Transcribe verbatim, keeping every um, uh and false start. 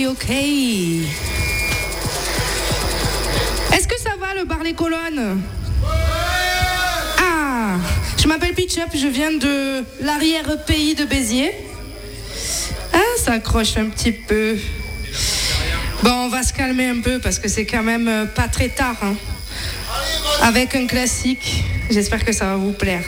Ok. Est-ce que ça va le bar Les Colonnes? Ah, je m'appelle Pitchup, je viens de l'arrière-pays de Béziers. Ah, ça accroche un petit peu. Bon, on va se calmer un peu parce que c'est quand même pas très tard. Hein. Avec un classique, j'espère que ça va vous plaire.